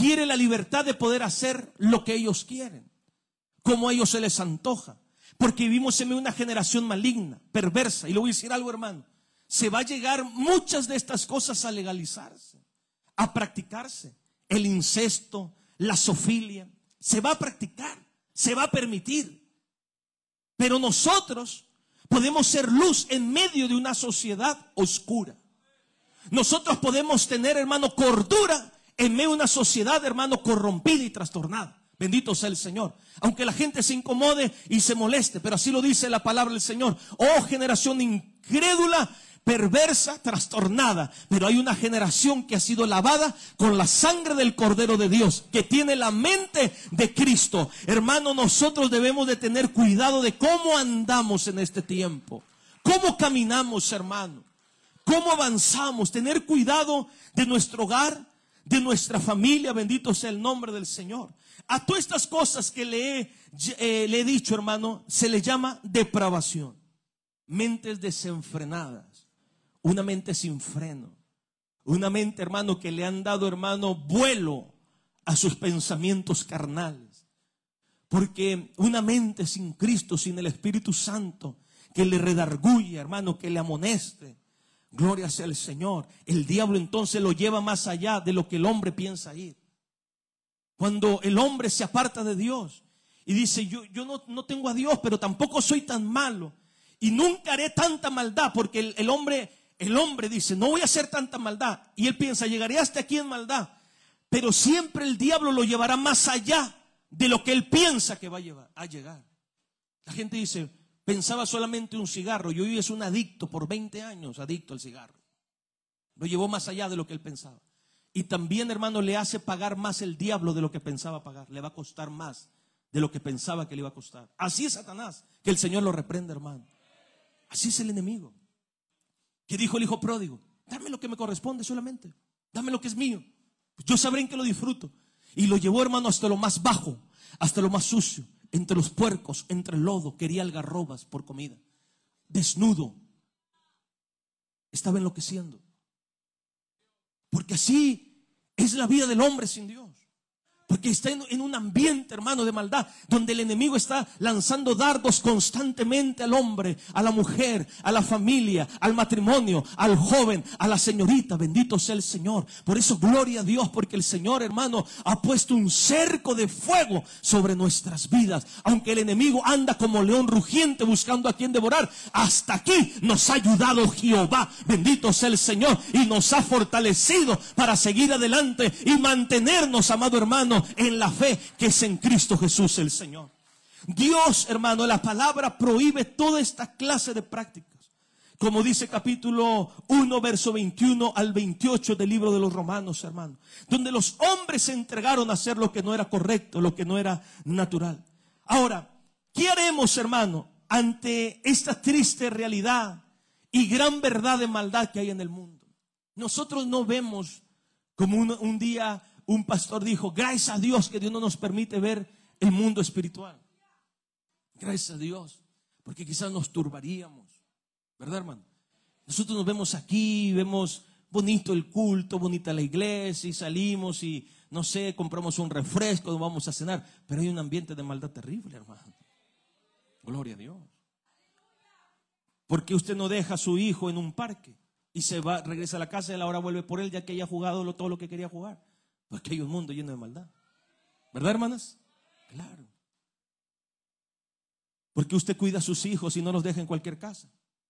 quiere la libertad de poder hacer lo que ellos quieren, como a ellos se les antoja. Porque vivimos en una generación maligna, perversa. Y le voy a decir algo, hermano. Se va a llegar muchas de estas cosas a legalizarse, a practicarse. El incesto, la zoofilia, se va a practicar, se va a permitir. Pero nosotros podemos ser luz en medio de una sociedad oscura. Nosotros podemos tener, hermano, cordura en medio de una sociedad, hermano, corrompida y trastornada. Bendito sea el Señor. Aunque la gente se incomode y se moleste, pero así lo dice la palabra del Señor. Oh, generación incrédula, perversa, trastornada. Pero hay una generación que ha sido lavada con la sangre del Cordero de Dios, que tiene la mente de Cristo. Hermano, nosotros debemos de tener cuidado de cómo andamos en este tiempo. Cómo caminamos, hermano. Cómo avanzamos. Tener cuidado de nuestro hogar, de nuestra familia. Bendito sea el nombre del Señor. A todas estas cosas que le he, eh, le he dicho, hermano, se le llama depravación. Mentes desenfrenadas. Una mente sin freno. Una mente, hermano, que le han dado, hermano, vuelo a sus pensamientos carnales. Porque una mente sin Cristo, sin el Espíritu Santo, que le redarguye, hermano, que le amoneste. Gloria sea al Señor. El diablo entonces lo lleva más allá de lo que el hombre piensa ir. Cuando el hombre se aparta de Dios y dice, yo, yo no, no tengo a Dios, pero tampoco soy tan malo y nunca haré tanta maldad, porque el, el hombre, el hombre dice, no voy a hacer tanta maldad, y él piensa, llegaré hasta aquí en maldad, pero siempre el diablo lo llevará más allá de lo que él piensa que va a, llevar, a llegar. La gente dice, pensaba solamente un cigarro y hoy es un adicto por veinte años, adicto al cigarro. Lo llevó más allá de lo que él pensaba. Y también, hermano, le hace pagar más el diablo de lo que pensaba pagar. Le va a costar más de lo que pensaba que le iba a costar. Así es Satanás, que el Señor lo reprenda, hermano. Así es el enemigo. ¿Qué dijo el hijo pródigo? Dame lo que me corresponde solamente. Dame lo que es mío. Yo sabré en qué lo disfruto. Y lo llevó, hermano, hasta lo más bajo, hasta lo más sucio. Entre los puercos, entre el lodo. Quería algarrobas por comida. Desnudo. Estaba enloqueciendo. Porque así es la vida del hombre sin Dios. Porque está en, en un ambiente, hermano, de maldad, donde el enemigo está lanzando dardos constantemente al hombre, a la mujer, a la familia, al matrimonio, al joven, a la señorita. Bendito sea el Señor. Por eso, gloria a Dios, porque el Señor, hermano, ha puesto un cerco de fuego sobre nuestras vidas. Aunque el enemigo anda como león rugiente buscando a quien devorar, hasta aquí nos ha ayudado Jehová. Bendito sea el Señor, y nos ha fortalecido para seguir adelante y mantenernos, amado hermano, en la fe que es en Cristo Jesús el Señor. Dios, hermano, la palabra prohíbe toda esta clase de prácticas. Como dice capítulo uno, verso veintiuno al veintiocho del libro de los Romanos, hermano. Donde los hombres se entregaron a hacer lo que no era correcto, lo que no era natural. Ahora, ¿qué haremos, hermano, ante esta triste realidad y gran verdad de maldad que hay en el mundo? Nosotros no vemos como un, un día... Un pastor dijo, gracias a Dios que Dios no nos permite ver el mundo espiritual. Gracias a Dios, porque quizás nos turbaríamos, ¿verdad, hermano? Nosotros nos vemos aquí, vemos bonito el culto, bonita la iglesia, y salimos y, no sé, compramos un refresco, nos vamos a cenar, pero hay un ambiente de maldad terrible, hermano. Gloria a Dios. ¿Por qué usted no deja a su hijo en un parque y se va, regresa a la casa y a la hora vuelve por él, ya que haya jugado todo lo que quería jugar? Porque hay un mundo lleno de maldad. ¿Verdad, hermanas? Claro. Porque usted cuida a sus hijos y no los deja en cualquier casa.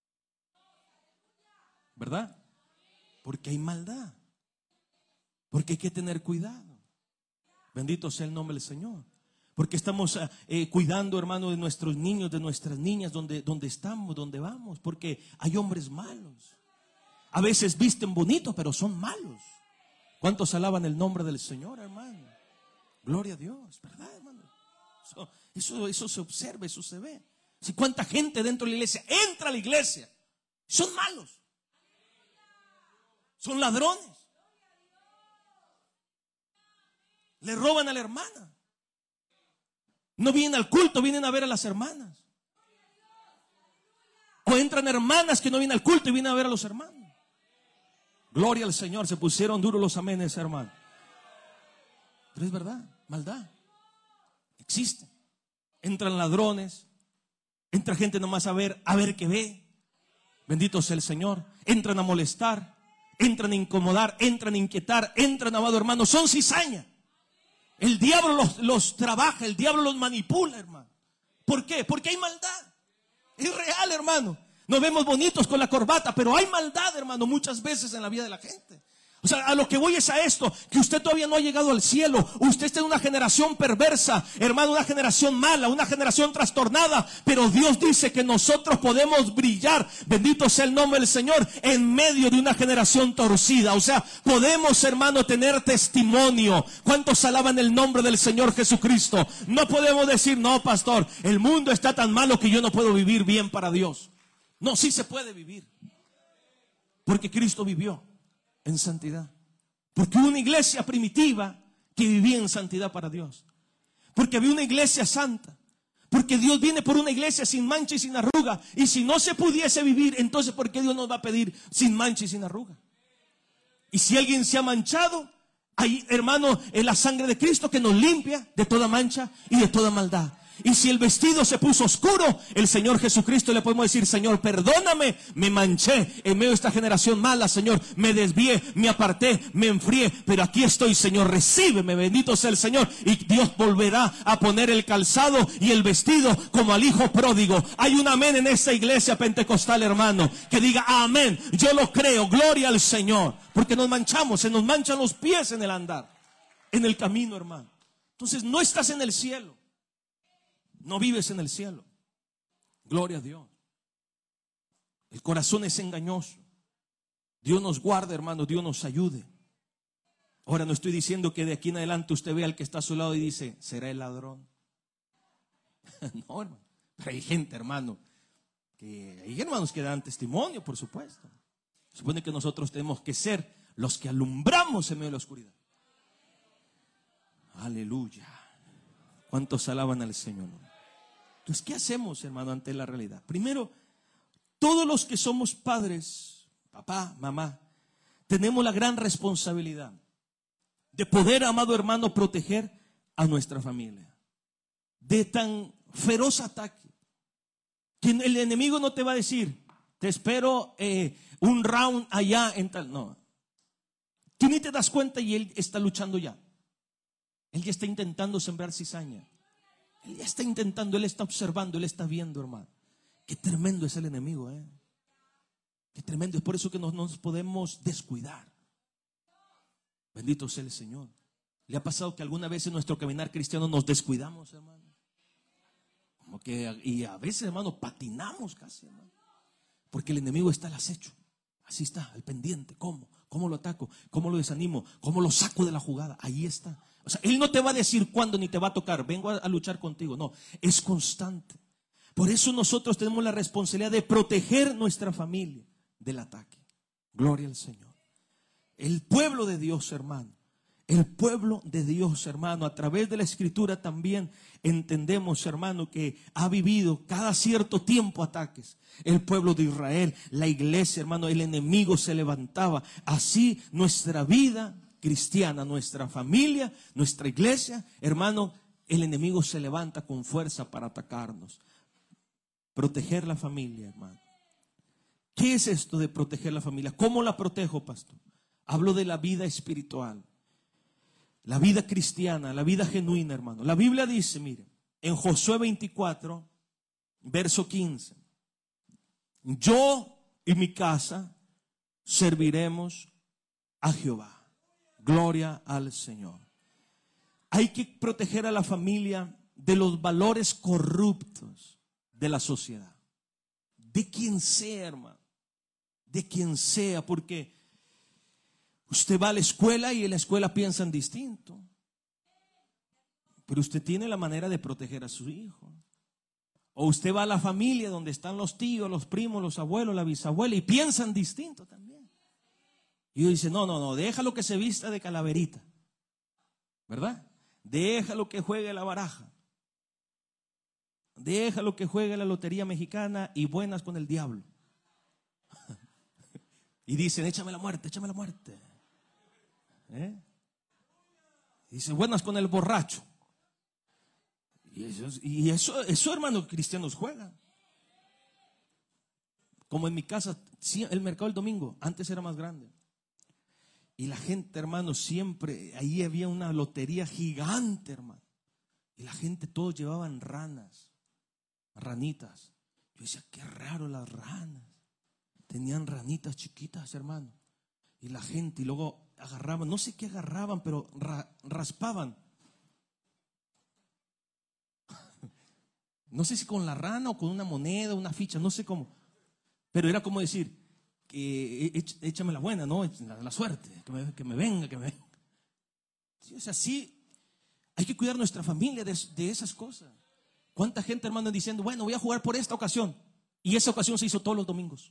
¿Verdad? Porque hay maldad. Porque hay que tener cuidado. Bendito sea el nombre del Señor. Porque estamos eh, cuidando, hermano, de nuestros niños, de nuestras niñas, donde, donde estamos, donde vamos. Porque hay hombres malos. A veces visten bonito, pero son malos. ¿Cuántos alaban el nombre del Señor, hermano? Gloria a Dios, ¿verdad, hermano? Eso, eso, eso se observa, eso se ve. Si cuánta gente dentro de la iglesia entra a la iglesia, son malos, son ladrones, le roban a la hermana, no vienen al culto, vienen a ver a las hermanas. O entran hermanas que no vienen al culto y vienen a ver a los hermanos. Gloria al Señor, se pusieron duros los amenes, hermano. Pero es verdad, maldad existe. Entran ladrones, entra gente nomás a ver, a ver qué ve. Bendito sea el Señor. Entran a molestar, entran a incomodar, entran a inquietar, entran, amado hermano, son cizaña. El diablo los, los trabaja, el diablo los manipula, hermano. ¿Por qué? Porque hay maldad. Es real, hermano. Nos vemos bonitos con la corbata, pero hay maldad, hermano, muchas veces en la vida de la gente. O sea, a lo que voy es a esto, que usted todavía no ha llegado al cielo. Usted está en una generación perversa, hermano, una generación mala, una generación trastornada. Pero Dios dice que nosotros podemos brillar, bendito sea el nombre del Señor, en medio de una generación torcida. O sea, podemos, hermano, tener testimonio. ¿Cuántos alaban el nombre del Señor Jesucristo? No podemos decir, no, pastor, el mundo está tan malo que yo no puedo vivir bien para Dios. No, sí se puede vivir, porque Cristo vivió en santidad. Porque hubo una iglesia primitiva que vivía en santidad para Dios. Porque había una iglesia santa. Porque Dios viene por una iglesia sin mancha y sin arruga. Y si no se pudiese vivir, entonces ¿por qué Dios nos va a pedir sin mancha y sin arruga? Y si alguien se ha manchado, hay, hermano, en la sangre de Cristo que nos limpia de toda mancha y de toda maldad. Y si el vestido se puso oscuro, el Señor Jesucristo le podemos decir, Señor, perdóname, me manché en medio de esta generación mala, Señor, me desvié, me aparté, me enfrié, pero aquí estoy, Señor, recíbeme, bendito sea el Señor. Y Dios volverá a poner el calzado y el vestido como al hijo pródigo. Hay un amén en esta iglesia pentecostal, hermano, que diga amén, yo lo creo, gloria al Señor, porque nos manchamos, se nos manchan los pies en el andar, en el camino, hermano. Entonces no estás en el cielo. No vives en el cielo. Gloria a Dios. El corazón es engañoso. Dios nos guarde, hermano. Dios nos ayude. Ahora no estoy diciendo que de aquí en adelante usted vea al que está a su lado y dice, ¿será el ladrón? No, hermano. Pero hay gente, hermano, que hay hermanos que dan testimonio, por supuesto. Se supone que nosotros tenemos que ser los que alumbramos en medio de la oscuridad. Aleluya. ¿Cuántos alaban al Señor? Entonces, ¿qué hacemos, hermano, ante la realidad? Primero, todos los que somos padres, papá, mamá, tenemos la gran responsabilidad de poder, amado hermano, proteger a nuestra familia de tan feroz ataque. Que el enemigo no te va a decir, te espero eh, un round allá en tal. No, tú ni te das cuenta y él está luchando ya. Él ya está intentando sembrar cizaña. Él ya está intentando, él está observando, él está viendo, hermano. Qué tremendo es el enemigo, ¿eh? Qué tremendo. Es por eso que no nos podemos descuidar. Bendito sea el Señor. ¿Le ha pasado que alguna vez en nuestro caminar cristiano nos descuidamos, hermano? Como que, y a veces, hermano, patinamos casi, hermano. Porque el enemigo está al acecho. Así está, al pendiente. ¿Cómo? ¿Cómo lo ataco? ¿Cómo lo desanimo? ¿Cómo lo saco de la jugada? Ahí está. O sea, él no te va a decir cuándo ni te va a tocar. Vengo a, a luchar contigo. No, es constante. Por eso nosotros tenemos la responsabilidad de proteger nuestra familia del ataque. Gloria al Señor. El pueblo de Dios, hermano. El pueblo de Dios, hermano, a través de la Escritura también entendemos, hermano, que ha vivido cada cierto tiempo ataques. El pueblo de Israel, la iglesia, hermano, el enemigo se levantaba. Así nuestra vida cristiana, nuestra familia, nuestra iglesia, hermano, el enemigo se levanta con fuerza para atacarnos. Proteger la familia, hermano. ¿Qué es esto de proteger la familia? ¿Cómo la protejo, pastor? Hablo de la vida espiritual. La vida cristiana, la vida genuina, hermano. La Biblia dice, mire, en Josué veinticuatro, verso quince. Yo y mi casa serviremos a Jehová. Gloria al Señor. Hay que proteger a la familia de los valores corruptos de la sociedad. De quien sea, hermano. De quien sea, porque usted va a la escuela y en la escuela piensan distinto. Pero usted tiene la manera de proteger a su hijo. O usted va a la familia donde están los tíos, los primos, los abuelos, la bisabuela y piensan distinto también. Y uno dice, no, no, no, déjalo que se vista de calaverita. ¿Verdad? Déjalo que juegue la baraja. Déjalo que juegue la lotería mexicana y buenas con el diablo. Y dicen, échame la muerte, échame la muerte. ¿Eh? Dice, buenas con el borracho. Y eso, y eso, eso hermano, cristianos juegan. Como en mi casa, el mercado del domingo, antes era más grande. Y la gente, hermano, siempre, ahí había una lotería gigante, hermano. Y la gente, todos llevaban ranas, ranitas. Yo decía, qué raro las ranas. Tenían ranitas chiquitas, hermano. Y la gente, y luego agarraban, no sé qué agarraban, pero ra, raspaban. No sé si con la rana o con una moneda, una ficha, no sé cómo. Pero era como decir, que échame la buena, ¿no? La, la suerte, que me, que me venga, que me venga. Sí, o sea, sí, hay que cuidar nuestra familia de, de esas cosas. ¿Cuánta gente, hermano, diciendo, bueno, voy a jugar por esta ocasión? Y esa ocasión se hizo todos los domingos.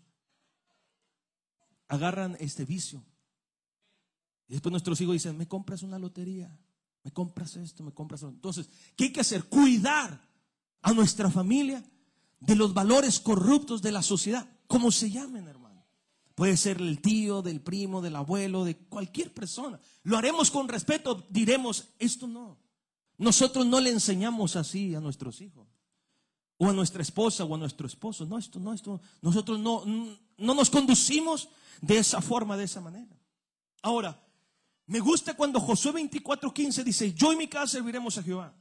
Agarran este vicio. Y después nuestros hijos dicen, me compras una lotería, me compras esto, me compras esto. Entonces, ¿qué hay que hacer? Cuidar a nuestra familia de los valores corruptos de la sociedad, como se llamen, hermano. Puede ser el tío, del primo, del abuelo, de cualquier persona. Lo haremos con respeto, diremos, esto no. Nosotros no le enseñamos así a nuestros hijos, o a nuestra esposa, o a nuestro esposo. No, esto no, esto. Nosotros no, no nos conducimos de esa forma, de esa manera. Ahora, me gusta cuando Josué veinticuatro quince dice, yo y mi casa serviremos a Jehová.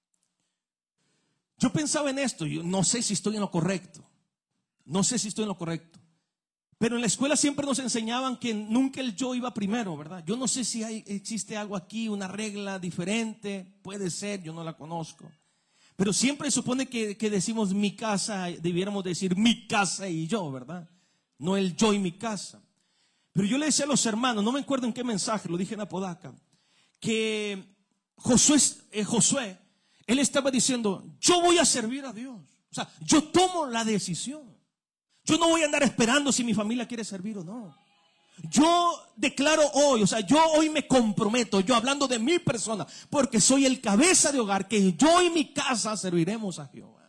Yo pensaba en esto, yo no sé si estoy en lo correcto, no sé si estoy en lo correcto, pero en la escuela siempre nos enseñaban que nunca el yo iba primero, ¿verdad? Yo no sé si hay, existe algo aquí, una regla diferente, puede ser, yo no la conozco, pero siempre supone que, que decimos mi casa, debiéramos decir mi casa y yo, ¿verdad? No el yo y mi casa. Pero yo le decía a los hermanos, no me acuerdo en qué mensaje, lo dije en Apodaca, que Josué, eh, Josué él estaba diciendo, yo voy a servir a Dios. O sea, yo tomo la decisión. Yo no voy a andar esperando si mi familia quiere servir o no. Yo declaro hoy, o sea, yo hoy me comprometo, yo hablando de mi persona, porque soy el cabeza de hogar, que yo y mi casa serviremos a Jehová.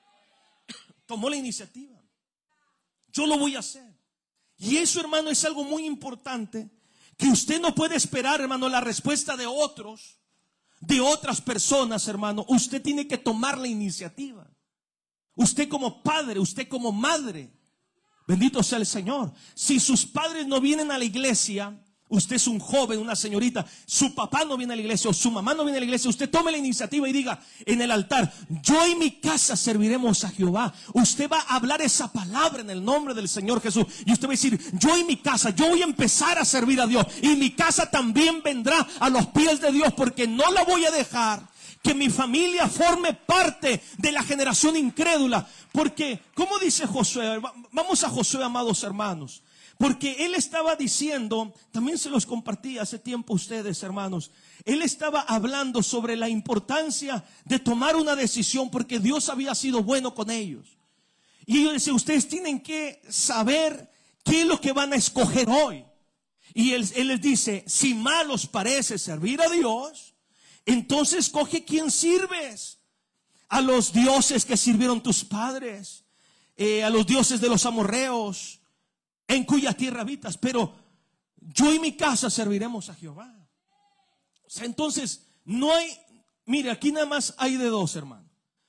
Tomó la iniciativa. Yo lo voy a hacer. Y eso, hermano, es algo muy importante, que usted no puede esperar, hermano, la respuesta de otros, de otras personas, hermano. Usted tiene que tomar la iniciativa. Usted como padre, usted como madre, bendito sea el Señor. Si sus padres no vienen a la iglesia, usted es un joven, una señorita, su papá no viene a la iglesia o su mamá no viene a la iglesia, usted tome la iniciativa y diga en el altar, yo y mi casa serviremos a Jehová. Usted va a hablar esa palabra en el nombre del Señor Jesús y usted va a decir, yo y mi casa, yo voy a empezar a servir a Dios y mi casa también vendrá a los pies de Dios, porque no la voy a dejar que mi familia forme parte de la generación incrédula. Porque, ¿cómo dice Josué? Vamos a Josué, amados hermanos. Porque él estaba diciendo, también se los compartí hace tiempo a ustedes, hermanos. Él estaba hablando sobre la importancia de tomar una decisión, porque Dios había sido bueno con ellos. Y ellos decían, ustedes tienen que saber qué es lo que van a escoger hoy. Y él, él les dice, si mal os parece servir a Dios, entonces coge quién sirves. A los dioses que sirvieron tus padres, eh, a los dioses de los amorreos, en cuya tierra habitas, pero yo y mi casa serviremos a Jehová. O sea, entonces no hay, mire, aquí nada más hay de dos, hermano.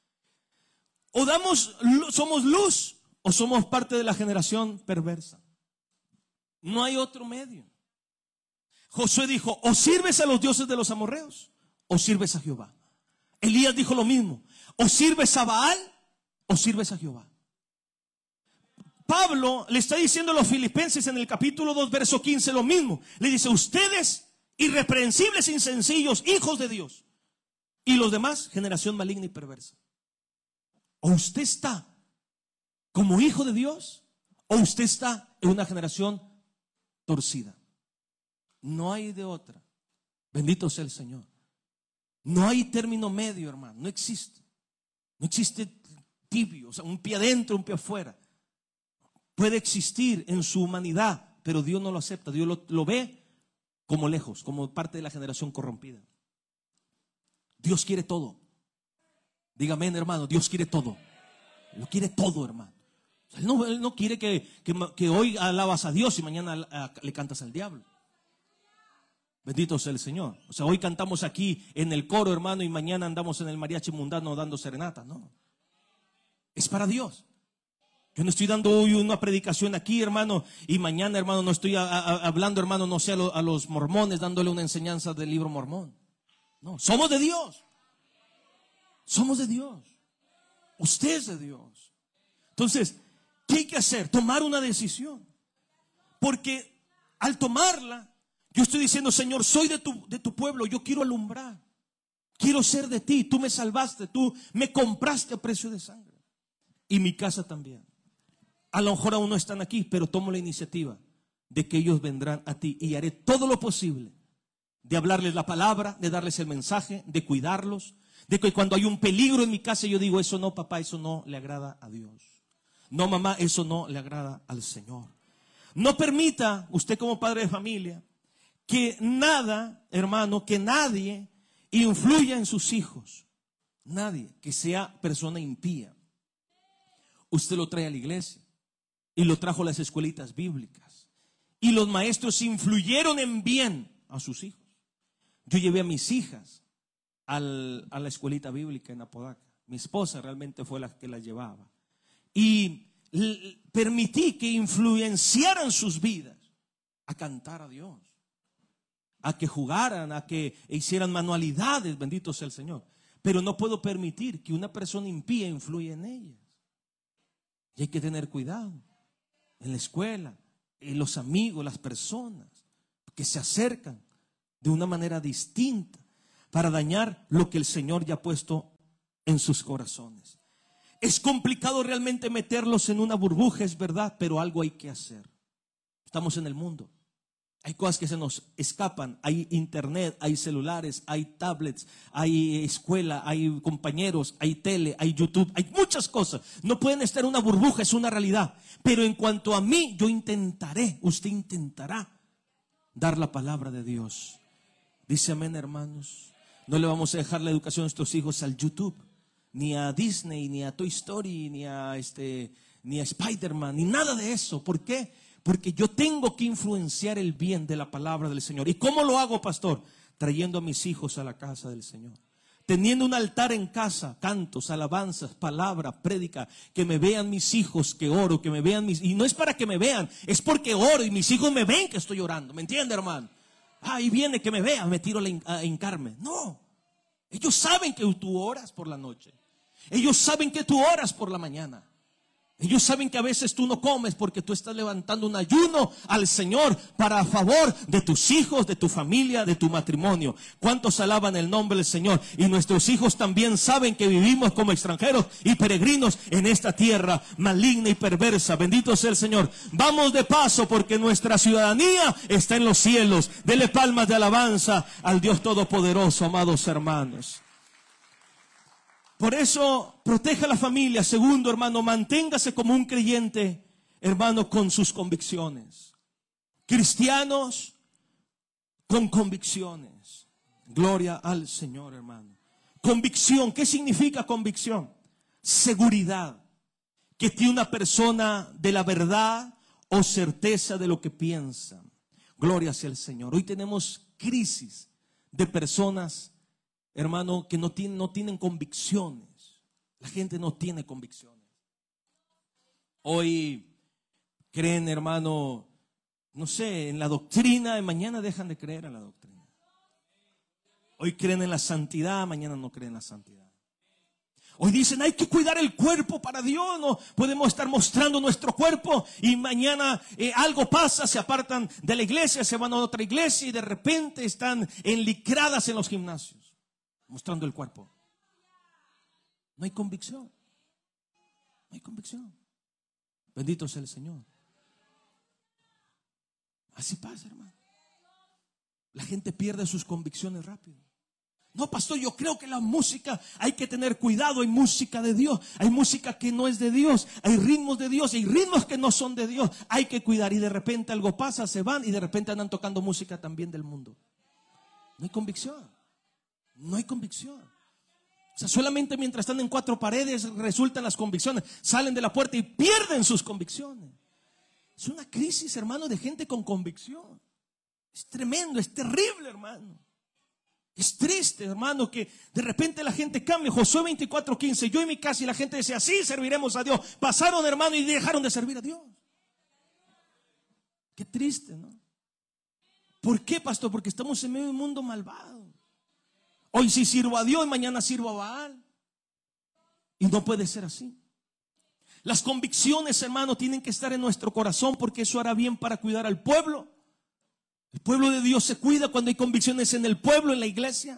O damos, somos luz o somos parte de la generación perversa. No hay otro medio. Josué dijo, o sirves a los dioses de los amorreos o sirves a Jehová. Elías dijo lo mismo, o sirves a Baal o sirves a Jehová. Pablo le está diciendo a los filipenses en el capítulo dos, verso quince lo mismo. Le dice, ustedes irreprensibles, insencillos, hijos de Dios, y los demás, generación maligna y perversa. O usted está como hijo de Dios, o usted está en una generación torcida. No hay de otra. Bendito sea el Señor. No hay término medio, hermano. No existe. No existe tibio, o sea, un pie adentro, un pie afuera. Puede existir en su humanidad, pero Dios no lo acepta. Dios lo, lo ve como lejos, como parte de la generación corrompida. Dios quiere todo. Dígame, hermano, Dios quiere todo. Lo quiere todo, hermano. Él no, él no quiere que, que, que hoy alabas a Dios y mañana a, a, le cantas al diablo. Bendito sea el Señor. O sea, hoy cantamos aquí en el coro, hermano, y mañana andamos en el mariachi mundano dando serenata. No, es para Dios. Yo no estoy dando hoy una predicación aquí, hermano, y mañana, hermano, no estoy a, a, hablando, hermano, no sé, a, lo, a los mormones, dándole una enseñanza del libro mormón. No, somos de Dios. Somos de Dios. Usted es de Dios. Entonces, ¿qué hay que hacer? Tomar una decisión. Porque al tomarla, yo estoy diciendo, Señor, soy de tu, de tu pueblo, yo quiero alumbrar. Quiero ser de ti, tú me salvaste, tú me compraste a precio de sangre. Y mi casa también. A lo mejor aún no están aquí, pero tomo la iniciativa de que ellos vendrán a ti y haré todo lo posible de hablarles la palabra, de darles el mensaje, de cuidarlos, de que cuando hay un peligro en mi casa yo digo, eso no, papá, eso no le agrada a Dios. No, mamá, eso no le agrada al Señor. No permita usted como padre de familia que nada, hermano, que nadie influya en sus hijos. Nadie que sea persona impía. Usted lo trae a la iglesia y lo trajo a las escuelitas bíblicas. Y los maestros influyeron en bien a sus hijos. Yo llevé a mis hijas al, a la escuelita bíblica en Apodaca. Mi esposa realmente fue la que las llevaba. Y l- permití que influenciaran sus vidas a cantar a Dios, a que jugaran, a que hicieran manualidades, bendito sea el Señor. Pero no puedo permitir que una persona impía influya en ellas. Y hay que tener cuidado en la escuela, en los amigos, las personas que se acercan de una manera distinta para dañar lo que el Señor ya ha puesto en sus corazones. Es complicado realmente meterlos en una burbuja, es verdad, pero algo hay que hacer. Estamos en el mundo. Hay cosas que se nos escapan. Hay internet, hay celulares, hay tablets, hay escuela, hay compañeros, hay tele, hay YouTube, hay muchas cosas. No pueden estar en una burbuja, es una realidad. Pero en cuanto a mí, yo intentaré, usted intentará dar la palabra de Dios. Dice amén, hermanos. No le vamos a dejar la educación a nuestros hijos al YouTube, ni a Disney, ni a Toy Story, ni a este, ni a Spider-Man, ni nada de eso. ¿Por qué? Porque yo tengo que influenciar el bien de la palabra del Señor. ¿Y cómo lo hago, pastor? Trayendo a mis hijos a la casa del Señor. Teniendo un altar en casa, cantos, alabanzas, palabra, prédica, que me vean mis hijos que oro, que me vean mis... Y no es para que me vean, es porque oro y mis hijos me ven que estoy orando. ¿Me entiende, hermano? Ah, ahí viene que me vean, me tiro a hincarme. No, ellos saben que tú oras por la noche. Ellos saben que tú oras por la mañana. Ellos saben que a veces tú no comes porque tú estás levantando un ayuno al Señor para a favor de tus hijos, de tu familia, de tu matrimonio. ¿Cuántos alaban el nombre del Señor? Y nuestros hijos también saben que vivimos como extranjeros y peregrinos en esta tierra maligna y perversa. Bendito sea el Señor. Vamos de paso porque nuestra ciudadanía está en los cielos. Dele palmas de alabanza al Dios Todopoderoso, amados hermanos. Por eso, proteja a la familia. Segundo, hermano, manténgase como un creyente, hermano, con sus convicciones. Cristianos con convicciones. Gloria al Señor, hermano. Convicción, ¿qué significa convicción? Seguridad. Que tiene una persona de la verdad o certeza de lo que piensa. Gloria hacia el Señor. Hoy tenemos crisis de personas, hermano, que no tienen, no tienen convicciones. La gente no tiene convicciones. Hoy creen, hermano, no sé, en la doctrina, y mañana dejan de creer en la doctrina. Hoy creen en la santidad, mañana no creen en la santidad. Hoy dicen, hay que cuidar el cuerpo para Dios. No podemos estar mostrando nuestro cuerpo y mañana eh, algo pasa, se apartan de la iglesia, se van a otra iglesia y de repente están enlicradas en los gimnasios mostrando el cuerpo. No hay convicción. No hay convicción. Bendito sea el Señor. Así pasa, hermano. La gente pierde sus convicciones rápido. No, pastor, yo creo que la música hay que tener cuidado. Hay música de Dios, hay música que no es de Dios, hay ritmos de Dios, hay ritmos que no son de Dios. Hay que cuidar y de repente algo pasa, se van y de repente andan tocando música también del mundo. No hay convicción. No hay convicción. O sea, solamente mientras están en cuatro paredes resultan las convicciones. Salen de la puerta y pierden sus convicciones. Es una crisis, hermano, de gente con convicción. Es tremendo, es terrible, hermano. Es triste, hermano, que de repente la gente cambia. Josué veinticuatro quince, yo y mi casa y la gente decía, sí, serviremos a Dios. Pasaron, hermano, y dejaron de servir a Dios. Qué triste, ¿no? ¿Por qué, pastor? Porque estamos en medio de un mundo malvado. Hoy sí sirvo a Dios y mañana sirvo a Baal. Y no puede ser así. Las convicciones, hermano, tienen que estar en nuestro corazón, porque eso hará bien para cuidar al pueblo. El pueblo de Dios se cuida cuando hay convicciones en el pueblo, en la iglesia.